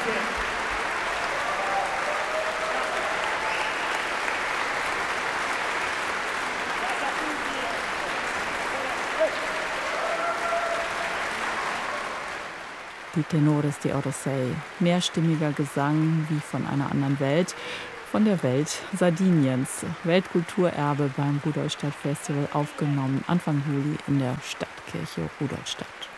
Die Tenores di Orsay. Mehrstimmiger Gesang wie von einer anderen Welt, von der Welt Sardiniens. Weltkulturerbe beim Rudolstadt Festival aufgenommen, Anfang Juli in der Stadtkirche Rudolstadt.